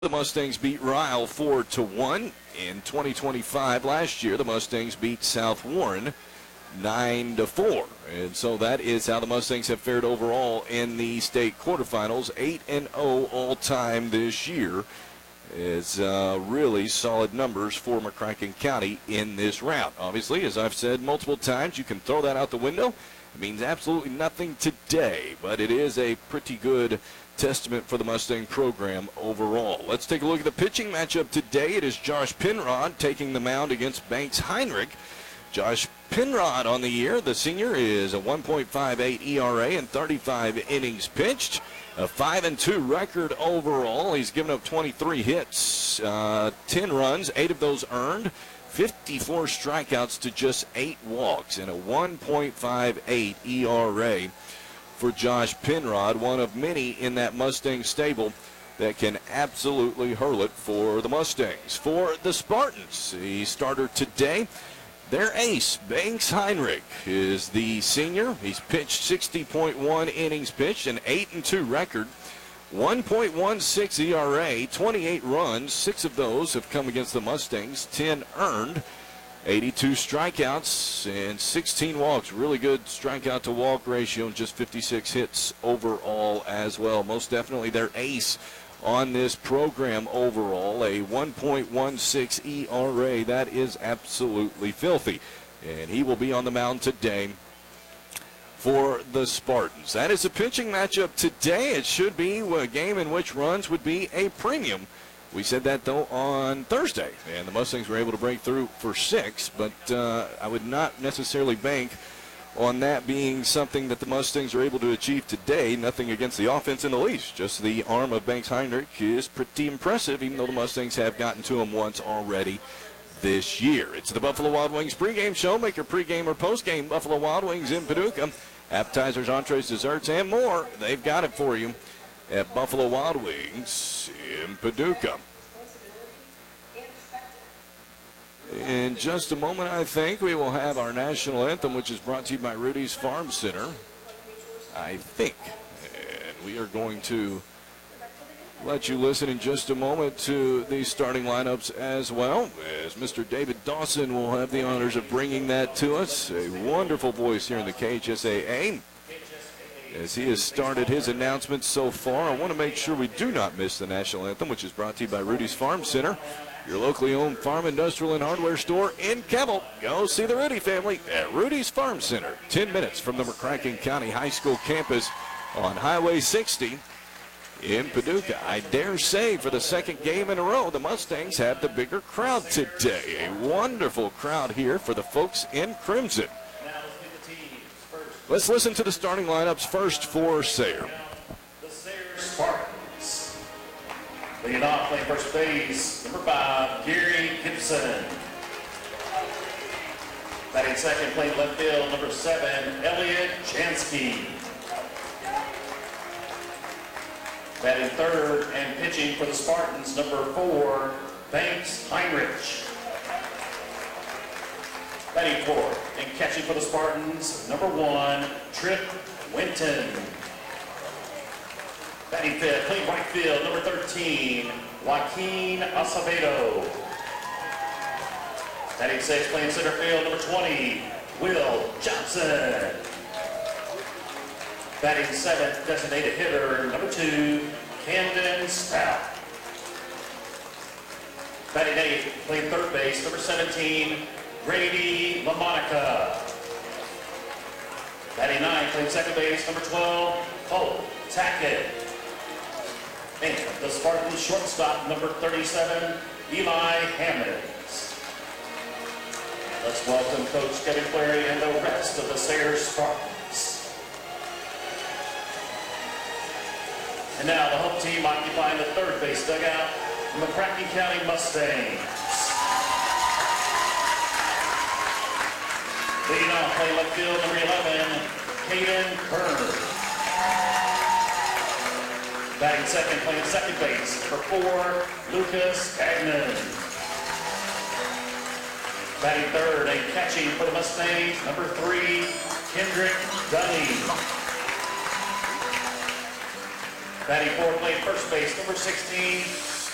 The Mustangs beat Ryle 4-1 in 2025. Last year, the Mustangs beat South Warren 9-4. And so that is how the Mustangs have fared overall in the state quarterfinals. 8-0 all-time this year. It's really solid numbers for McCracken County in this round. Obviously, as I've said multiple times, you can throw that out the window. It means absolutely nothing today, but it is a pretty good testament for the Mustang program overall. Let's take a look at the pitching matchup today. It is Josh Penrod taking the mound against Banks Heinrich. Josh Penrod on the year, the senior, is a 1.58 ERA and 35 innings pitched. A 5-2 record overall. He's given up 23 hits, 10 runs, 8 of those earned, 54 strikeouts to just 8 walks, and a 1.58 ERA for Josh Penrod, one of many in that Mustang stable that can absolutely hurl it for the Mustangs. For the Spartans, the starter today, their ace, Banks Heinrich, is the senior. He's pitched 60.1 innings pitched, an 8-2 record, 1.16 ERA, 28 runs, 6 of those have come against the Mustangs, 10 earned, 82 strikeouts and 16 walks. Really good strikeout to walk ratio and just 56 hits overall as well. Most definitely their ace on this program overall, a 1.16 ERA. That is absolutely filthy. And he will be on the mound today for the Spartans. That is a pitching matchup today. It should be a game in which runs would be a premium. We said that, though, on Thursday, and the Mustangs were able to break through for 6, but I would not necessarily bank on that being something that the Mustangs are able to achieve today. Nothing against the offense in the least. Just the arm of Banks Heinrich is pretty impressive, even though the Mustangs have gotten to him once already this year. It's the Buffalo Wild Wings pregame show. Make your pregame or postgame Buffalo Wild Wings in Paducah. Appetizers, entrees, desserts, and more. They've got it for you at Buffalo Wild Wings in Paducah. In just a moment, I think, we will have our national anthem, which is brought to you by Rudy's Farm Center, I think. And we are going to let you listen in just a moment to the starting lineups as well, as Mr. David Dawson will have the honors of bringing that to us. A wonderful voice here in the KHSAA. As he has started his announcements so far, I want to make sure we do not miss the national anthem, which is brought to you by Rudy's Farm Center, your locally owned farm, industrial, and hardware store in Cabell. Go see the Rudy family at Rudy's Farm Center, 10 minutes from the McCracken County High School campus on Highway 60 in Paducah. I dare say for the second game in a row, the Mustangs have the bigger crowd today. A wonderful crowd here for the folks in Crimson. Let's listen to the starting lineups first for Sayre. The Sayre Spartans. Leading off, playing first base, number 5, Gary Gibson. Batting second, playing left field, number 7, Elliot Jansky. Batting third and pitching for the Spartans, number 4, Banks Heinrich. Batting fourth and catching for the Spartans, number 1, Trip Winton. Batting fifth, playing right field, number 13, Joaquin Acevedo. Batting sixth, playing center field, number 20, Will Johnson. Batting seventh, designated hitter, number 2, Camden Stout. Batting eighth, playing third base, number 17, Grady LaMonica. Batting 9, playing second base, number 12, Cole Tackett. And the Spartan shortstop, number 37, Eli Hammonds. Let's welcome Coach Kevin Clary and the rest of the Sayre Spartans. And now the home team occupying the third base dugout, McCracken County Mustangs. Leading off, playing left field, number 11, Caden Kern. Batting second, playing second base, number 4, Lucas Gagnon. Batting third and catching for the Mustangs, number 3, Kendrick Dunning. Batting fourth, playing first base, number 16,